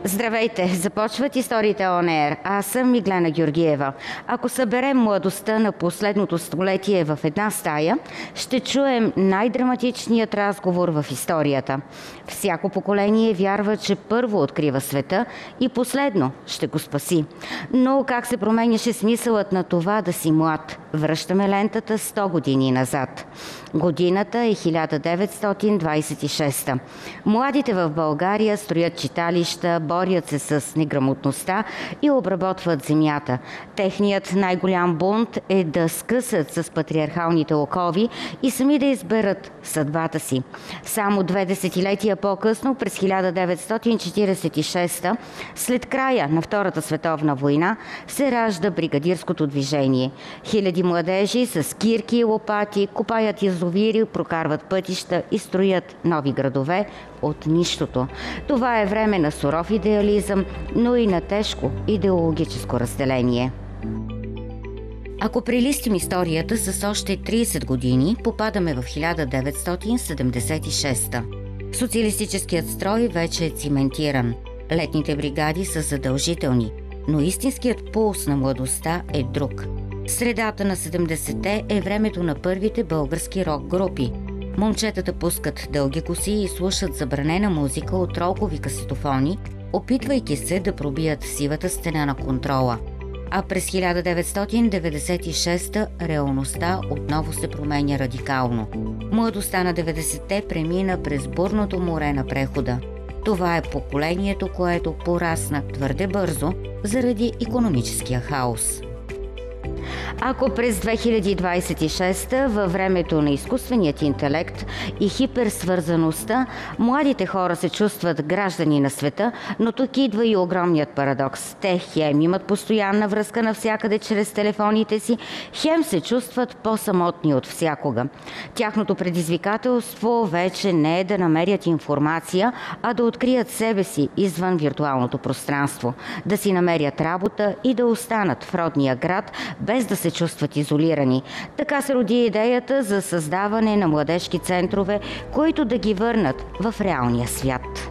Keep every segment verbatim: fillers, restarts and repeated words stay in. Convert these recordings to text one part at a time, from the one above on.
Здравейте! Започват историите On Air. Аз съм Миглена Георгиева. Ако съберем младостта на последното столетие в една стая, ще чуем най-драматичният разговор в историята. Всяко поколение вярва, че първо открива света и последно ще го спаси. Но как се променяше смисълът на това да си млад? Връщаме лентата сто години назад. Годината е хиляда деветстотин двадесет и шеста. Младите в България строят читалища, борят се с неграмотността и обработват земята. Техният най-голям бунт е да скъсат с патриархалните окови и сами да изберат съдбата си. Само две десетилетия по-късно, през хиляда деветстотин четиридесет и шеста, след края на Втората световна война, се ражда бригадирското движение. Хиляди младежи с кирки и лопати копаят язовири, прокарват пътища и строят нови градове от нищото. Това е време на суров идеализъм, но и на тежко идеологическо разделение. Ако прилистим историята с още тридесет години, попадаме в хиляда деветстотин седемдесет и шеста. Социалистическият строй вече е циментиран. Летните бригади са задължителни, но истинският пулс на младостта е друг. Средата на седемдесетте е времето на първите български рок групи. Момчетата пускат дълги коси и слушат забранена музика от ролкови касетофони, опитвайки се да пробият сивата стена на контрола. А през хиляда деветстотин деветдесет и шеста реалността отново се променя радикално. Младостта на деветдесетте премина през бурното море на прехода. Това е поколението, което порасна твърде бързо заради икономическия хаос. Ако през две хиляди двадесет и шеста, във времето на изкуственият интелект и хиперсвързаността, младите хора се чувстват граждани на света, но тук идва и огромният парадокс. Те хем имат постоянна връзка навсякъде чрез телефоните си, хем се чувстват по-самотни от всякога. Тяхното предизвикателство вече не е да намерят информация, а да открият себе си извън виртуалното пространство, да си намерят работа и да останат в родния град, без да се чувстват изолирани. Така се роди идеята за създаване на младежки центрове, които да ги върнат в реалния свят.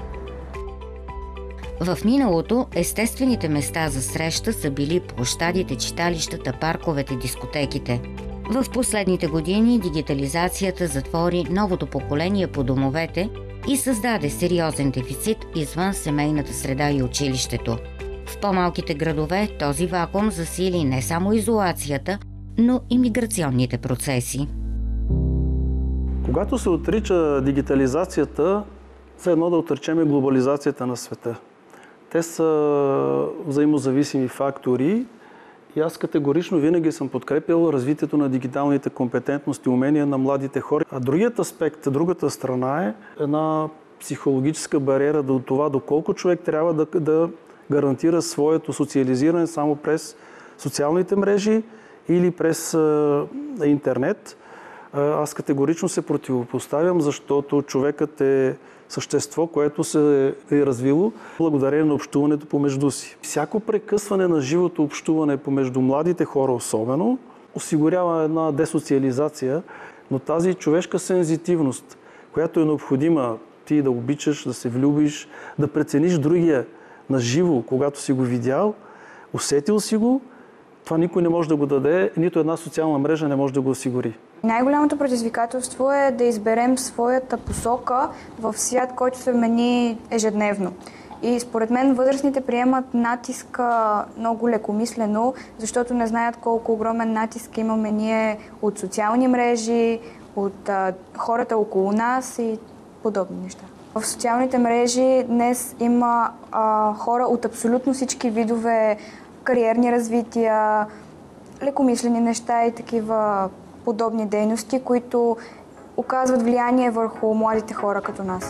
В миналото естествените места за среща са били площадите, читалищата, парковете, дискотеките. В последните години дигитализацията затвори новото поколение по домовете и създаде сериозен дефицит извън семейната среда и училището. В по-малките градове този вакуум засили не само изолацията, но и миграционните процеси. Когато се отрича дигитализацията, все едно да отречеме глобализацията на света. Те са взаимозависими фактори и аз категорично винаги съм подкрепил развитието на дигиталните компетентности и умения на младите хора. А другият аспект, другата страна е една психологическа бариера до това доколко човек трябва да, да гарантира своето социализиране само през социалните мрежи или през а, интернет. А, аз категорично се противопоставям, защото човекът е същество, което се е развило благодарение на общуването помежду си. Всяко прекъсване на живото общуване помежду младите хора особено осигурява една десоциализация, но тази човешка сензитивност, която е необходима ти да обичаш, да се влюбиш, да прецениш другия на живо, когато си го видял, усетил си го, това никой не може да го даде, нито една социална мрежа не може да го осигури. Най-голямото предизвикателство е да изберем своята посока в свят, който се мени ежедневно. И според мен възрастните приемат натиска много лекомислено, защото не знаят колко огромен натиск имаме ние от социални мрежи, от а, хората около нас и подобни неща. В социалните мрежи днес има а, хора от абсолютно всички видове кариерни развития, лекомислени неща и такива подобни дейности, които оказват влияние върху младите хора като нас.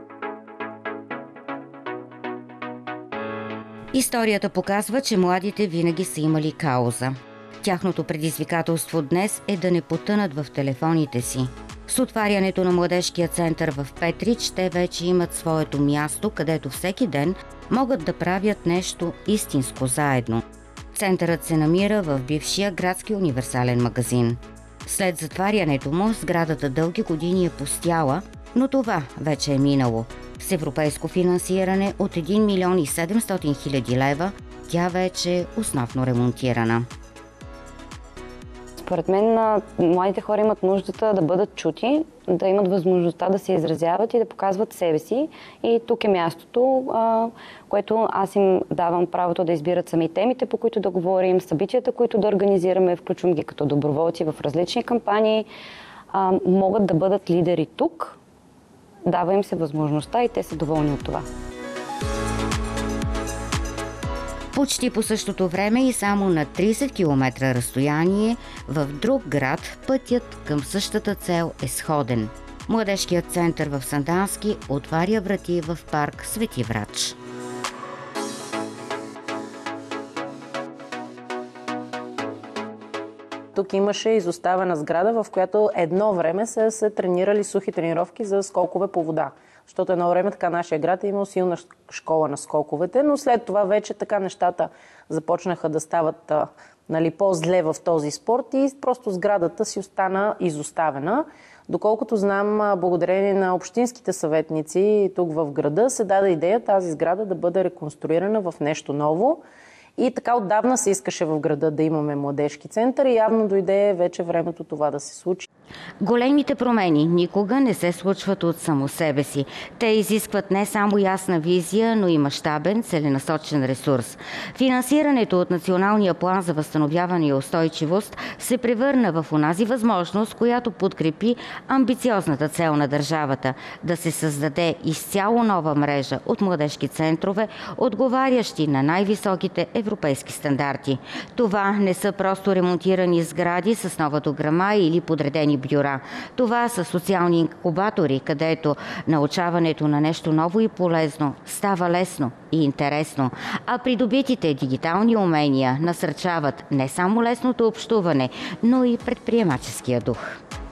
Историята показва, че младите винаги са имали кауза. Тяхното предизвикателство днес е да не потънат в телефоните си. С отварянето на младежкия център в Петрич, те вече имат своето място, където всеки ден могат да правят нещо истинско заедно. Центърът се намира в бившия градски универсален магазин. След затварянето му, сградата дълги години е пустяла, но това вече е минало. С европейско финансиране от един милион и седемстотин хиляди лева тя вече е основно ремонтирана. Според мен младите хора имат нуждата да бъдат чути, да имат възможността да се изразяват и да показват себе си. И тук е мястото, което аз им давам правото да избират сами темите, по които да говорим, събитията, които да организираме, включвам ги като доброволци в различни кампании. Могат да бъдат лидери тук, дава им се възможността и те са доволни от това. Почти по същото време и само на трийсет километра разстояние в друг град пътят към същата цел е сходен. Младежкият център в Сандански отваря врати в парк Свети Врач. Тук имаше изоставена сграда, в която едно време са се тренирали сухи тренировки за скокове по вода. Защото едно време така нашия град е имал силна школа на скоковете, но след това вече така нещата започнаха да стават нали, по-зле в този спорт и просто сградата си остана изоставена. Доколкото знам, благодарение на общинските съветници тук в града се даде идея тази сграда да бъде реконструирана в нещо ново. И така отдавна се искаше в града да имаме младежки център и явно дойде вече времето това да се случи. Големите промени никога не се случват от само себе си. Те изискват не само ясна визия, но и мащабен, целенасочен ресурс. Финансирането от Националния план за възстановяване и устойчивост се превърна в онази възможност, която подкрепи амбициозната цел на държавата да се създаде изцяло нова мрежа от младежки центрове, отговарящи на най-високите европейски стандарти. Това не са просто ремонтирани сгради с нова дограма или подредени бюра. Това са социални инкубатори, където научаването на нещо ново и полезно става лесно и интересно, а придобитите дигитални умения насърчават не само лесното общуване, но и предприемаческия дух.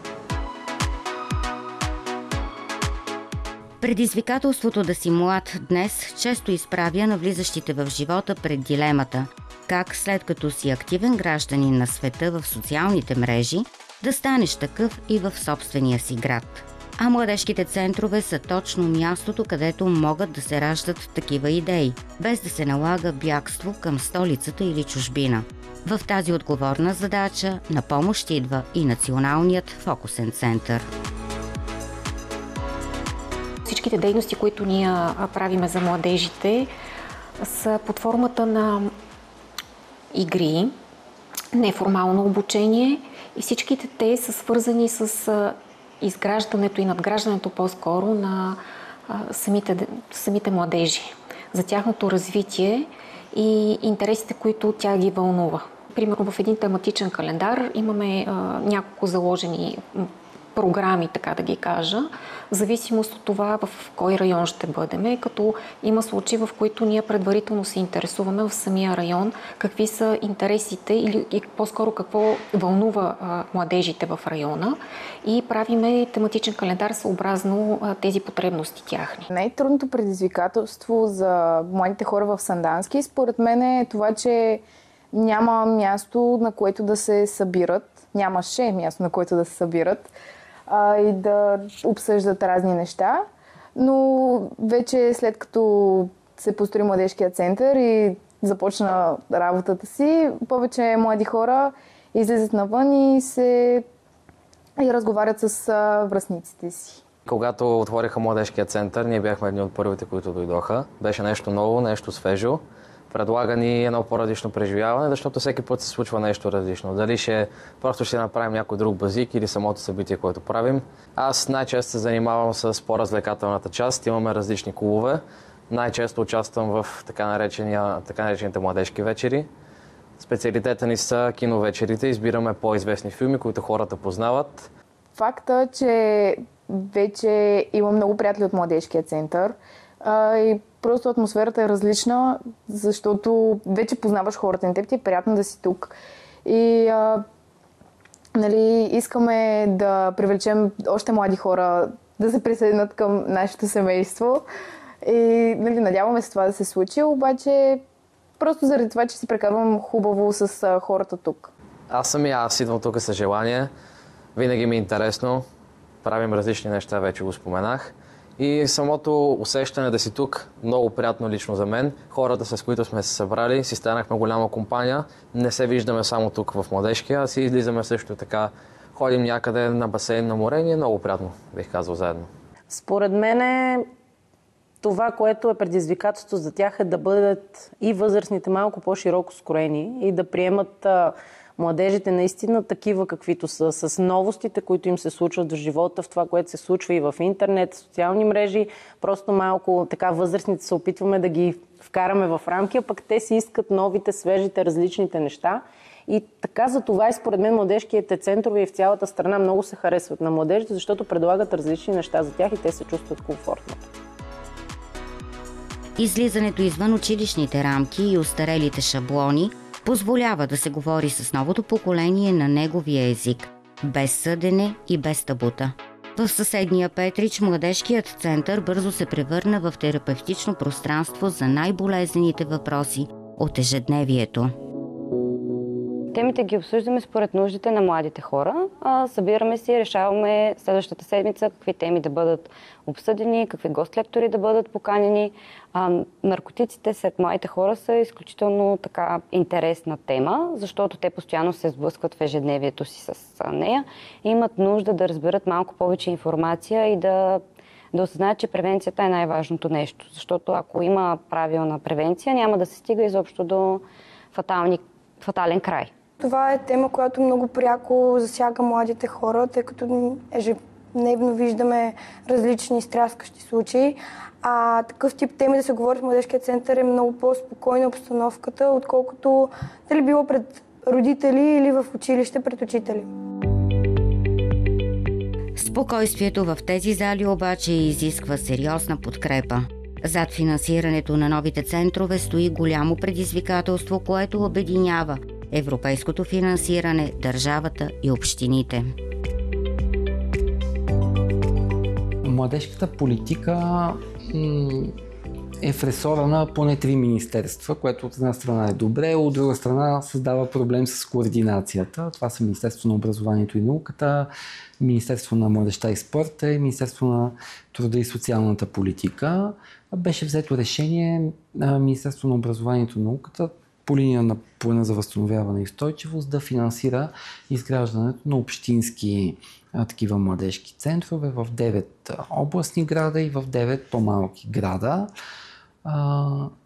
Предизвикателството да си млад днес често изправя навлизащите в живота пред дилемата как след като си активен гражданин на света в социалните мрежи, да станеш такъв и в собствения си град. А младежките центрове са точно мястото, където могат да се раждат такива идеи, без да се налага бягство към столицата или чужбина. В тази отговорна задача на помощ идва и Националният фокусен център. Всичките дейности, които ние правиме за младежите, са под формата на игри, неформално обучение и всичките те са свързани с изграждането и надграждането по-скоро на самите, самите младежи, за тяхното развитие и интересите, които тя ги вълнува. Примерно в един тематичен календар имаме а, няколко заложени програми, така да ги кажа, в зависимост от това в кой район ще бъдем, като има случаи, в които ние предварително се интересуваме в самия район какви са интересите или и по-скоро какво вълнува а, младежите в района и правиме тематичен календар съобразно а, тези потребности тяхни. Най-трудното предизвикателство за младите хора в Сандански, според мен е това, че няма място, на което да се събират, нямаше място, на което да се събират а, и да обсъждат разни неща. Но вече след като се построи младежкият център и започна работата си, повече млади хора излизат навън и се и разговарят с а, връстниците си. Когато отвориха младежкия център, ние бяхме едни от първите, които дойдоха. Беше нещо ново, нещо свежо. Предлага ни едно по-различно преживяване, защото всеки път се случва нещо различно. Дали ще просто ще направим някой друг базик или самото събитие, което правим. Аз най-често се занимавам с по-развлекателната част. Имаме различни клубове. Най-често участвам в така, наречения, така наречените младежки вечери. Специалитета ни са киновечерите. Избираме по-известни филми, които хората познават. Факта, че вече има много приятели от младежкия център а, и просто атмосферата е различна, защото вече познаваш хората, на теб ти е приятно да си тук. И а, нали, искаме да привлечем още млади хора да се присъединят към нашето семейство. И нали, надяваме се това да се случи, обаче просто заради това, че си прекарвам хубаво с а, хората тук. Аз съм и аз идвам тук с желание. Винаги ми е интересно. Правим различни неща, вече го споменах. И самото усещане да си тук, много приятно лично за мен. Хората, с които сме се събрали, си станахме голяма компания. Не се виждаме само тук в Младежкия, а си излизаме също така. Ходим някъде на басейн, на море и е много приятно, бих казал, заедно. Според мен е това, което е предизвикателство за тях, е да бъдат и възрастните малко по-широко скроени и да приемат а, младежите наистина такива, каквито са, с новостите, които им се случват в живота, в това, което се случва и в интернет, социални мрежи. Просто малко така възрастните се опитваме да ги вкараме в рамки, а пък те си искат новите, свежите, различните неща. И така за това и според мен младежките центрове и в цялата страна много се харесват на младежите, защото предлагат различни неща за тях и те се чувстват комфортно. Излизането извън училищните рамки и устарелите шаблони позволява да се говори с новото поколение на неговия език, без съдене и без табута. В съседния Петрич младежкият център бързо се превърна в терапевтично пространство за най-болезнените въпроси от ежедневието. Темите ги обсъждаме според нуждите на младите хора. А, събираме си, решаваме следващата седмица какви теми да бъдат обсъдени, какви гост-лектори да бъдат поканени. А, наркотиците сред младите хора са изключително така интересна тема, защото те постоянно се сблъскват в ежедневието си с нея и имат нужда да разберат малко повече информация и да, да осъзнаят, че превенцията е най-важното нещо. Защото ако има правилна превенция, няма да се стига изобщо до фатални, фатален край. Това е тема, която много пряко засяга младите хора, тъй като ежедневно виждаме различни стряскащи случаи. А такъв тип теми да се говори в Младежкия център е много по-спокойна обстановката, отколкото дали било пред родители или в училище пред учители. Спокойствието в тези зали обаче изисква сериозна подкрепа. Зад финансирането на новите центрове стои голямо предизвикателство, което обединява европейското финансиране, държавата и общините. Младежката политика е в ресора на поне три министерства, което от една страна е добре, от друга страна създава проблем с координацията. Това са Министерство на образованието и науката, Министерство на младежта и спорта и Министерство на труда и социалната политика. Беше взето решение на Министерство на образованието и науката по линия на плана за възстановяване и устойчивост да финансира изграждането на общински а, такива младежки центрове в девет областни града и в девет по-малки града. А,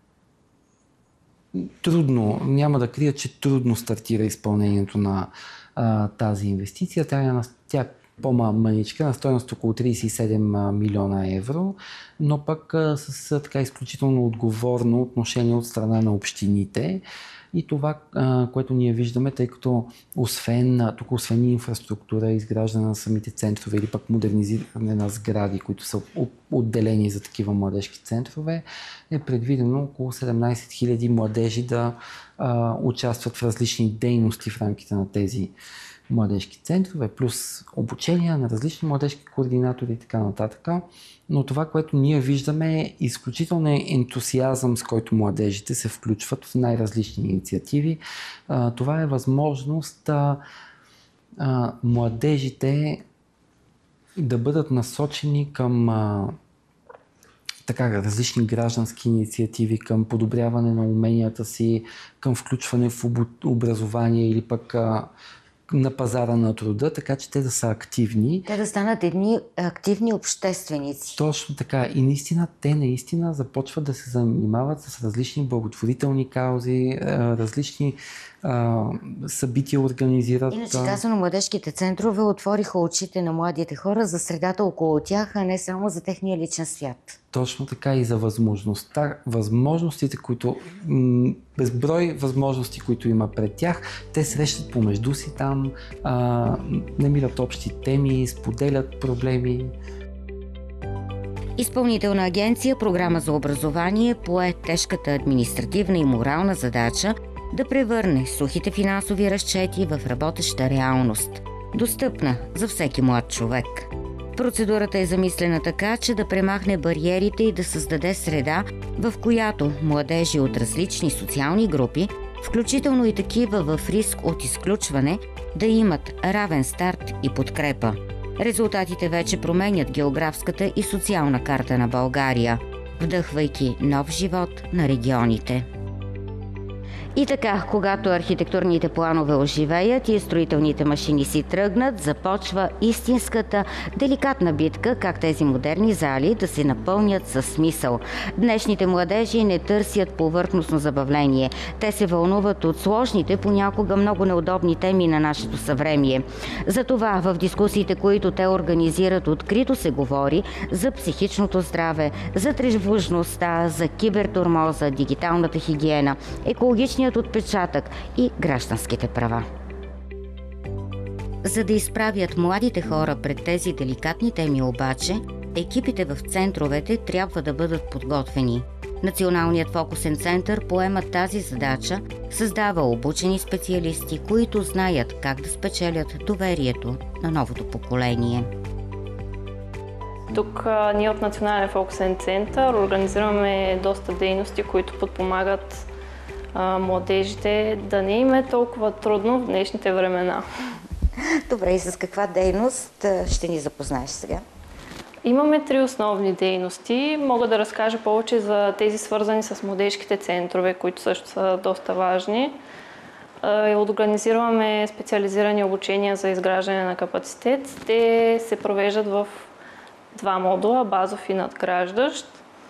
трудно, няма да крия, че трудно стартира изпълнението на а, тази инвестиция. Тя, тя по-маничка, на стойност около тридесет и седем милиона евро, но пък а, с така изключително отговорно отношение от страна на общините. И това, а, което ние виждаме, тъй като освен, тук освен инфраструктура, изграждане на самите центрове или пък модернизиране на сгради, които са отделени за такива младежки центрове, е предвидено около седемнадесет хиляди младежи да а, участват в различни дейности в рамките на тези младежки центрове, плюс обучение на различни младежки координатори и така нататък. Но това, което ние виждаме, е изключително ентусиазъм, с който младежите се включват в най-различни инициативи. Това е възможност а, а, младежите да бъдат насочени към а, така, различни граждански инициативи, към подобряване на уменията си, към включване в образование или пък а, на пазара на труда, така че те да са активни. Те да станат едни активни общественици. Точно така. И наистина, те наистина започват да се занимават с различни благотворителни каузи, различни а, събития организират. Иначе казано, младежките центрове отвориха очите на младите хора за средата около тях, а не само за техния личен свят. Точно така и за възможността, възможностите, които, м- безброй възможности, които има пред тях, те срещат помежду си там, а, намират общи теми, споделят проблеми. Изпълнителна агенция Програма за образование пое тежката административна и морална задача да превърне сухите финансови разчети в работеща реалност, достъпна за всеки млад човек. Процедурата е замислена така, че да премахне бариерите и да създаде среда, в която младежи от различни социални групи, включително и такива в риск от изключване, да имат равен старт и подкрепа. Резултатите вече променят географската и социална карта на България, вдъхвайки нов живот на регионите. И така, когато архитектурните планове оживеят и строителните машини си тръгнат, започва истинската деликатна битка как тези модерни зали да се напълнят със смисъл. Днешните младежи не търсят повърхностно забавление. Те се вълнуват от сложните, понякога много неудобни теми на нашето съвремие. Затова в дискусиите, които те организират, открито се говори за психичното здраве, за тревожността, за кибертурмоза, дигиталната хигиена, екологични отпечатък и гражданските права. За да изправят младите хора пред тези деликатни теми обаче, екипите в центровете трябва да бъдат подготвени. Националният фокусен център поема тази задача, създава обучени специалисти, които знаят как да спечелят доверието на новото поколение. Тук а, ние от Национален фокусен център организираме доста дейности, които подпомагат младежите да не им е толкова трудно в днешните времена. Добре, и с каква дейност ще ни запознаеш сега? Имаме три основни дейности. Мога да разкажа повече за тези свързани с младежките центрове, които също са доста важни. Организираме специализирани обучения за изграждане на капацитет. Те се провеждат в два модула, базов и надграждащ,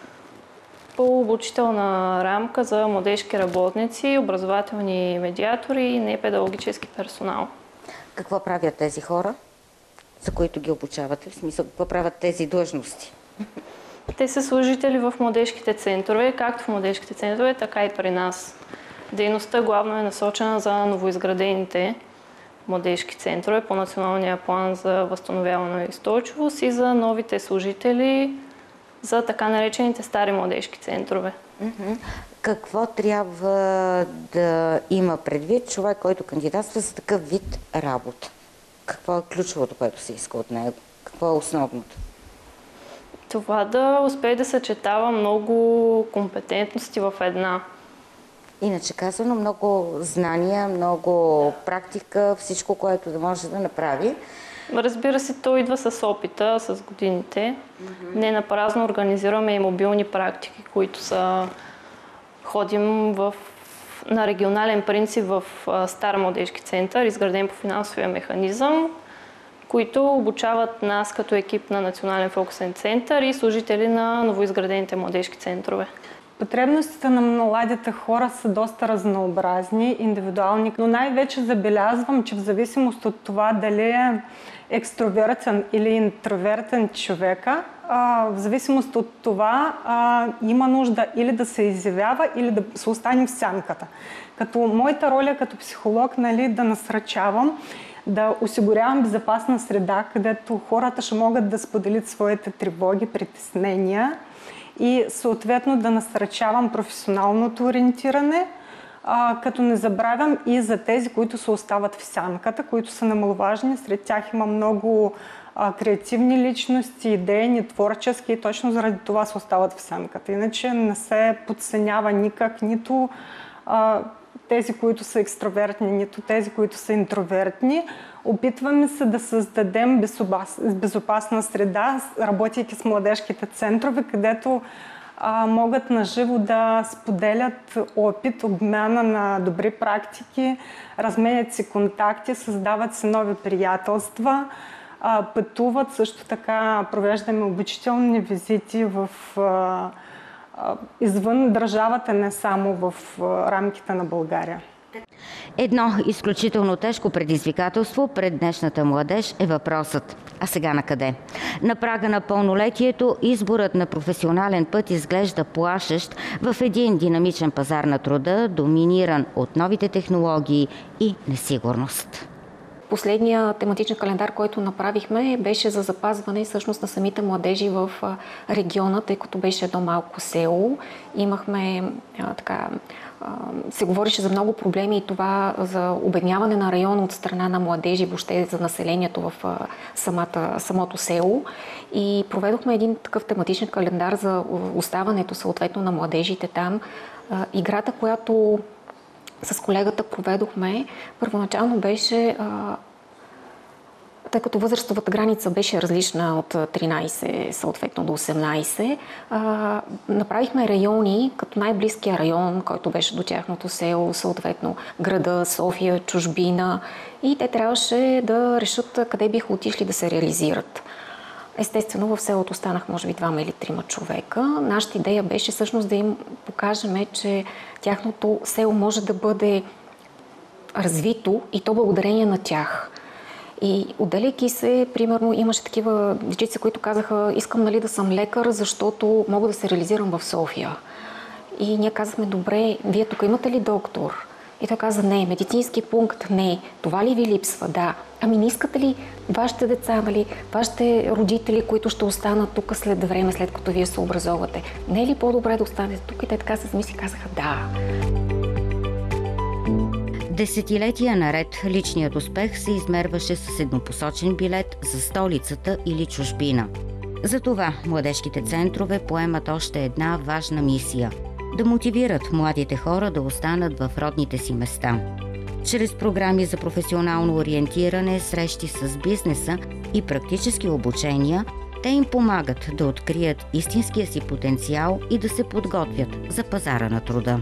по обучителна рамка за младежки работници, образователни медиатори и непедагогически персонал. Какво правят тези хора, за които ги обучавате? В смисъл, какво правят тези длъжности? Те са служители в младежките центрове, както в младежките центрове, така и при нас. Дейността главно е насочена за новоизградените младежки центрове по Националния план за възстановяване и устойчивост и за новите служители за така наречените стари младежки центрове. Mm-hmm. Какво трябва да има предвид човек, който кандидатства за такъв вид работа? Какво е ключовото, което се иска от него? Какво е основното? Това да успее да съчетава много компетентности в една. Иначе казано, много знания, много практика, всичко, което да може да направи. Разбира се, то идва с опита, с годините. Mm-hmm. Не напразно организираме и мобилни практики, които са... Ходим в... на регионален принцип в Стар младежки център, изграден по финансовия механизъм, които обучават нас като екип на Национален фокусен център и служители на новоизградените младежки центрове. Потребностите на младите хора са доста разнообразни, индивидуални, но най-вече забелязвам, че в зависимост от това дали е екстровертен или интровертен човека, в зависимост от това има нужда или да се изявява, или да се остане в сянката. Като моята роля като психолог, нали, да насръчавам, да осигурявам безопасна среда, където хората ще могат да споделят своите тревоги, притеснения и съответно да насръчавам професионалното ориентиране, а, като не забравям и за тези, които се остават в сянката, които са немаловажни. Сред тях има много а, креативни личности, идейни, творчески и точно заради това се остават в сянката. Иначе не се подценява никак нито а, тези, които са екстровертни, нито тези, които са интровертни. Опитваме се да създадем безопасна среда, работейки с младежките центрове, където а, могат наживо да споделят опит, обмяна на добри практики, разменят си контакти, създават се нови приятелства, а, пътуват, също така провеждаме обучителни визити в а, извън държавата, не само в рамките на България. Едно изключително тежко предизвикателство пред днешната младеж е въпросът: а сега на къде? На прага на пълнолетието изборът на професионален път изглежда плашещ в един динамичен пазар на труда, доминиран от новите технологии и несигурност. Последният тематичен календар, който направихме, беше за запазване всъщност на самите младежи в региона, тъй като беше едно малко село. Имахме а, така, а, се говореше за много проблеми и това за обедняване на района от страна на младежи, въобще за населението в а, самата, самото село. И проведохме един такъв тематичен календар за оставането съответно на младежите там. А, играта, която с колегата проведохме, първоначално беше а, тъй като възрастовата граница беше различна от тринайсет съответно до осемнайсет, а, направихме райони, като най-близкия район, който беше до тяхното село, съответно града, София, чужбина, и те трябваше да решат къде биха отишли да се реализират. Естествено, в селото останах може би двама или трима човека. Нашата идея беше всъщност да им покажем, че тяхното село може да бъде развито и то благодарение на тях. И отделяйки се, примерно, имаше такива дечица, които казаха: искам, нали, да съм лекар, защото мога да се реализирам в София. И ние казахме: добре, вие тук имате ли доктор? И той каза: не. Медицински пункт? Не. Това ли ви липсва? Да. Ами не искате ли вашите деца, нали, вашите родители, които ще останат тук след време, след като вие се образовате? Не е ли по-добре да останете тук? И те така се замисли, казаха: да. Десетилетия наред личният успех се измерваше с еднопосочен билет за столицата или чужбина. Затова младежките центрове поемат още една важна мисия – да мотивират младите хора да останат в родните си места. Чрез програми за професионално ориентиране, срещи с бизнеса и практически обучения, те им помагат да открият истинския си потенциал и да се подготвят за пазара на труда.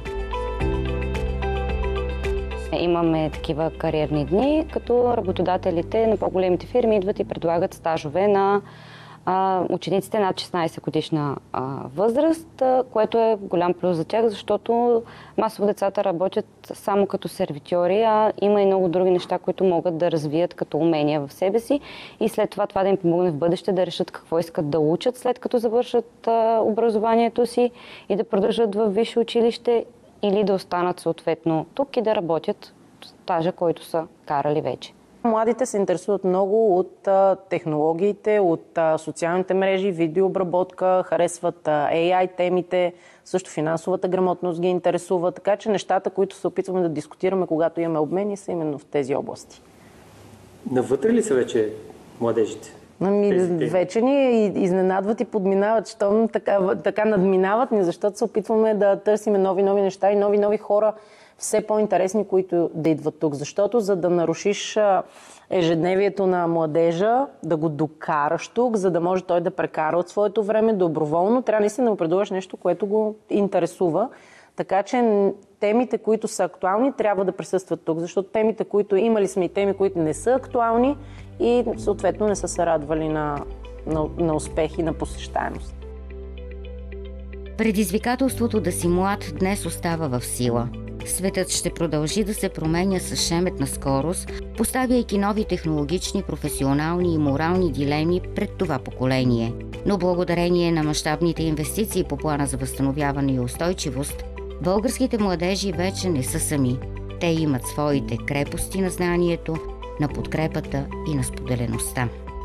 Имаме такива кариерни дни, като работодателите на по-големите фирми идват и предлагат стажове на а, учениците над шестнайсет годишна а, възраст, а, което е голям плюс за тях, защото масово децата работят само като сервитьори, а има и много други неща, които могат да развият като умения в себе си и след това това да им помогне в бъдеще да решат какво искат да учат след като завършат а, образованието си и да продължат в висше училище или да останат съответно тук и да работят стажа, който са карали вече. Младите се интересуват много от а, технологиите, от а, социалните мрежи, видеообработка, харесват а, ей ай темите, също финансовата грамотност ги интересува, така че нещата, които се опитваме да дискутираме, когато имаме обмени, са именно в тези области. Навътре ли са вече младежите? Ами, вече ни изненадват и подминават, щом така, така надминават ни, защото се опитваме да търсим нови-нови неща и нови-нови хора, все по-интересни, които да идват тук. Защото за да нарушиш ежедневието на младежа, да го докараш тук, за да може той да прекара от своето време доброволно, трябва наистина да му предложиш нещо, което го интересува. Така че темите, които са актуални, трябва да присъстват тук, защото темите, които имали сме и теми, които не са актуални и съответно не са се радвали на, на, на успех и на посещаемост. Предизвикателството да си млад днес остава в сила. Светът ще продължи да се променя с шеметна скорост, поставяйки нови технологични, професионални и морални дилеми пред това поколение. Но благодарение на мащабните инвестиции по плана за възстановяване и устойчивост, българските младежи вече не са сами. Те имат своите крепости на знанието, на подкрепата и на споделеността.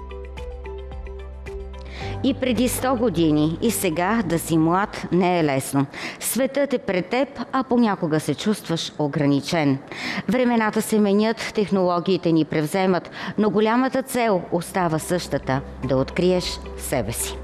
И преди сто години, и сега да си млад не е лесно. Светът е пред теб, а понякога се чувстваш ограничен. Времената се менят, технологиите ни превземат, но голямата цел остава същата – да откриеш себе си.